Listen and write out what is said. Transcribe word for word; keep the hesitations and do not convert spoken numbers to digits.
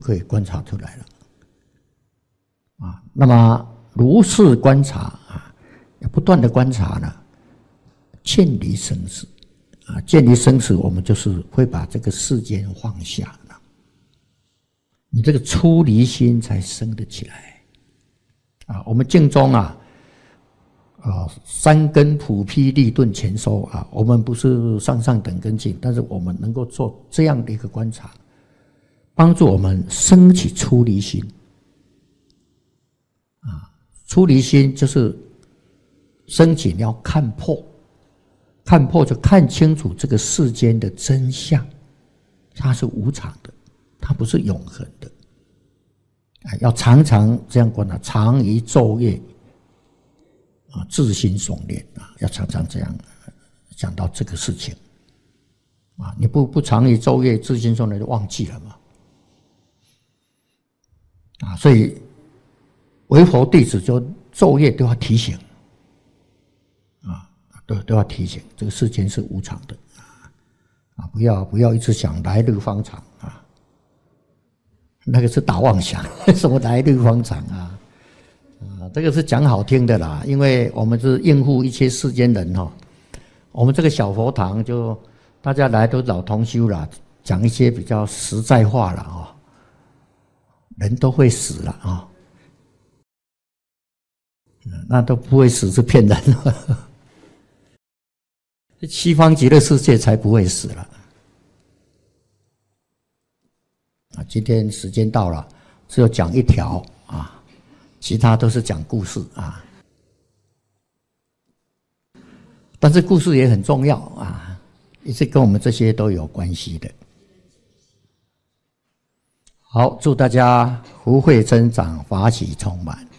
可以观察出来了。啊，那么如是观察啊，要不断的观察呢，见离生死啊，见离生死，我们就是会把这个世间放下了，你这个出离心才生得起来啊。我们净宗啊。啊，三根普披立顿全收啊！我们不是上上等根境，但是我们能够做这样的一个观察，帮助我们升起出离心。啊，出离心就是升起，你要看破，看破就看清楚这个世间的真相，它是无常的，它不是永恒的。啊，要常常这样观察，常于昼夜。啊，自心诵念啊，要常常这样讲到这个事情啊。你不不常于昼夜自心诵念，就忘记了嘛。啊，所以为佛弟子就昼夜都要提醒啊，都都要提醒，这个世间是无常的啊，不要不要一直想来日方长啊，那个是打妄想，什么来日方长啊？啊，这个是讲好听的啦，因为我们是应付一切世间人哈。我们这个小佛堂就大家来都老同修啦，讲一些比较实在话了啊。人都会死了啊，那都不会死是骗人的。西方极乐世界才不会死了。啊，今天时间到了，只有讲一条啊。其他都是讲故事啊，但是故事也很重要啊，也是跟我们这些都有关系的。好，祝大家福慧增长，法喜充满。